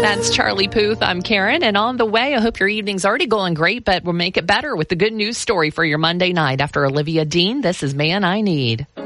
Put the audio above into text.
That's Charlie Puth. I'm Karen. And on the way, I hope your evening's already going great, but we'll make it better with the good news story for your Monday night. After Olivia Dean, this is Man I Need.